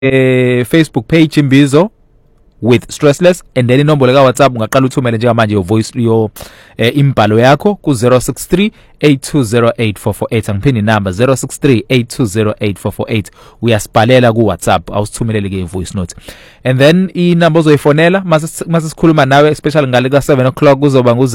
Facebook page Imbizo with Stressless, and then inombolo ka WhatsApp ungaqala uthumele njengamanje your voice imbhalo yakho ku 0638208448. Angiphini inamba 0638208448. Uyasibhalela ku WhatsApp awusithumelele ke voice note, and then inamba ozoyifonela mase sikhuluma nawe especially ngale ka 7 o'clock kuzoba ngu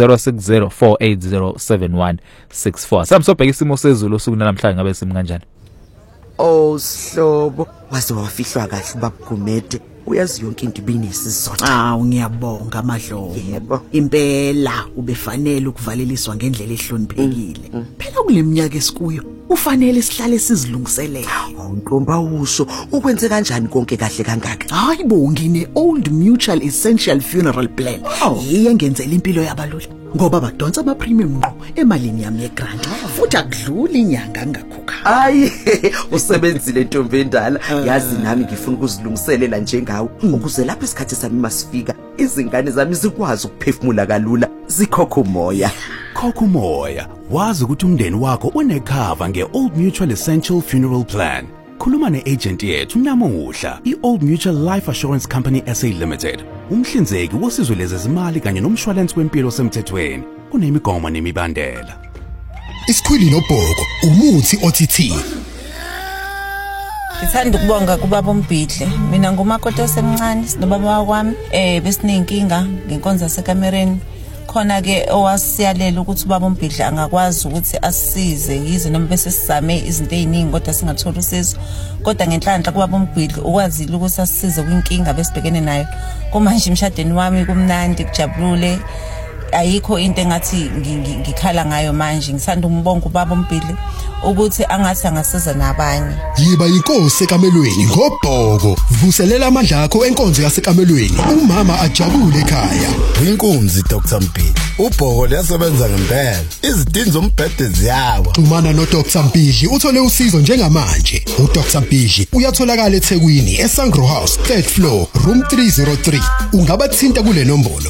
0604807164. Samsobheka isimo sezulu usuku namhlanje ngabe simi kanjani? Oh Sihlobo, waze wafihlwa kahle babugumede. Uyazi yonke into ibinesizotha. Ngiyabonga Madlovu. Yebo. Impela ubefanele ukuvaleliswa ngendlela ehloniphekile. Phela kuleminyaka esikuyo ufanele sihlale sizilungiselela. Ntomba usho ukwenze kanjani konke kahle kangaka? Hayibo ngine Old Mutual Essential Funeral Plan. Yengenzela impilo yabalula ngoba badonsa ama premium ngqo emalini yami yegrant. Futhi akudluli inyanga ngakhokha. Hayi, usebenzile ntombi endala. Yazi nami ngifuna ukuzilungiselela njengawe ukuze lapho isikhathi sami masifika izingane zami zikwazi ukuphefumula kalula zikhokha umoya. Khokha umoya. Wazi ukuthi umndeni wakho unecover ngeOld Mutual Essential Funeral Plan. Khuluma neagent yethu namuhla, iOld Mutual Life Assurance Company SA Limited. Umhlinzeki wosizo lezezimali kanye nomshwalense wempilo semthethweni. Kunemigomo nemibandela. Isikhwili nobhoko, umuthi OTT. Ngithanda ukubonga kubaba uMbhidle. Mina ngumakoti osemncane sinobaba wakwami besinenkinga ngenkonzo yasekamereni. Khona ke owasiyalela ukuthi ubaba uMbhidle angakwazi ukuthi asisize yize noma bese sizame izinto eziningi kodwa singathola usizo. Kodwa ngenhlanhla kubaba uMbhidle ukwazile ukuthi asisize kwinkinga besibhekene nayo. Kumanje emshadweni wami kumnandi kujabulule. Ayikho into engathi ngikhala ngayo manje. Ngisanda umbonga ubaba uMbhidle ukuthi angathi angasiza nabanye. Yiba inkosi ekamelweni ngobhoko. Vuselela amandla akho enkonzo yasekamelweni. Umama ajabule ekhaya. Inkunzi Dr. Mpili. Ubhoko liyasebenza ngempela. Izidingo zombhede ziyawa. Xhumana no Dr. Mpili uthole usizo njengamanje. uDr. Mpili uyatholakala eThekwini eSangro House 3rd floor room 303. Ungabathinta kule nombolo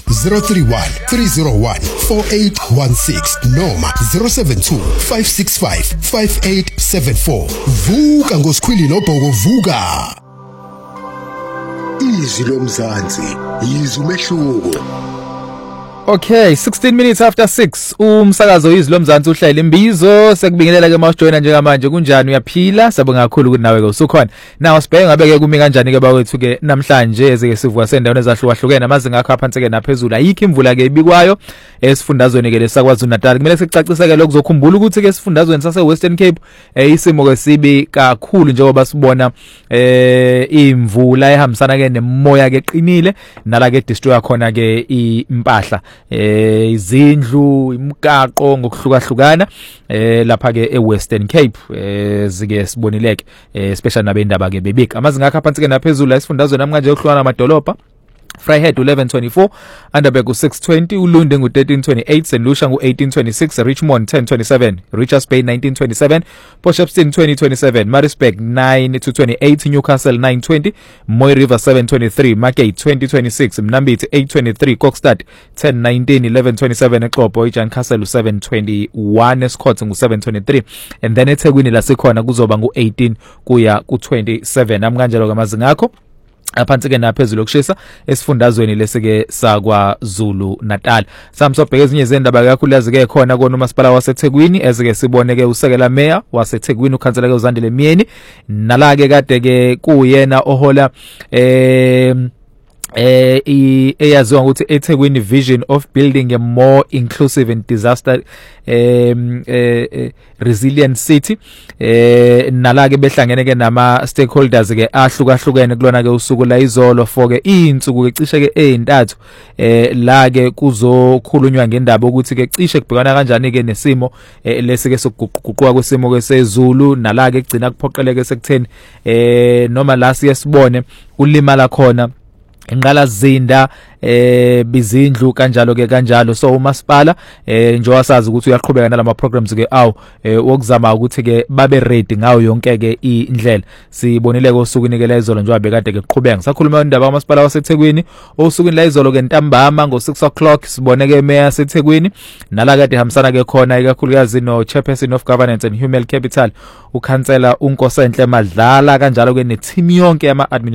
031-301-4816 noma 072-565-5874. Vuka ngosikhwili nobhoko vuka. Izwi lomzansi, izwi umehluko. Okay, 16 minutes after 6. Umsakazo izwi lomzansi uhlale Imbizo sekubingelela ke mawujoina njengamanje kunjani uyaphila sabonga kakhulu ukuthi nawe ke usukhona. Now sibheke ngabe ke kumi kanjani ke bawethu ke namhlanje ezike sivuka sendaweni ezahlukahlukene amazinga akho aphansi ke naphezulu ayikho imvula ke ibikwayo esifundazweni ke lesakwaZulu Natal. Kumele sicacise ke lokuzokhumbula ukuthi ke esifundazweni sase Western Cape isimo ke sibi kakhulu njengoba sibona imvula ehambisana ke nemoya ke qinile nala ke destroy khona ke impahla izindlu imigaqo ngokuhlukahlukana lapha ke eWestern Cape zike sibonileke especially nabendaba ke bebika amazinga akho aphansi ke naphezulu la isifundazwe namanje okuhlukana amadolobha. Vryheid 1124, Underberg 620, Ulunde 1328, St Lucia 1826, Richmond 1027, Richards Bay 1927, Port Shepstone 2027, Maritzburg 9-28, Newcastle 920, Moy River 723, Margate 2026, Mnambithi 823, Kokstad 1019, 1127, Eqobo Jan-Castle 721, Escott 723, and then eThekwini lasekhona kuzoba 18 kuya ku27. Amkanjalo kamazinga akho aphansi ke naphezulu okushisa esifundazweni lesike sakwaZulu Natal. Samsobheka ezinye zendaba kakhulu yazike khona kona umasipala waseThekwini ezike sibone ke usekela mayor waseThekwini ukhansela ke uZandile Myeni nala ke kade ke kuyena ohola eyaziwa ukuthi eThekwini Vision of Building a More Inclusive and Disaster Resilient City. Nala ke behlangene ke nama stakeholders ke ahlukahlukene kulona ke usuku la izolo for ke insuku ke cishe ke ezintathu la ke kuzokhulunywa ngendaba ukuthi ke cishe kubhekana kanjani ke nesimo lesike sokuguquguquka kwesimo ke sezulu nala ke kugcina kuphoqeleke sekutheni noma la siyesibone ulimala khona Ingqalazinda bizindlu kanjalo ke kanjalo. So umasipala njengoba sazi ukuthi uyaqhubeka nalama programs ke wokuzama ukuthi ke babe ready ngayo yonke ke indlela. Sibonile ke osukwini ke la izolo njengoba bekade ke qhubeka sakhuluma indaba kamasipala waseThekwini osukwini la izolo ke ntambama ngo6 o'clock sibone ke mayor seThekwini nala kade hambisana ke khona ikakhulukazi no chairperson of governance and human capital ukhansela uNkosenhle Madlala kanjalo ke ne team yonke yama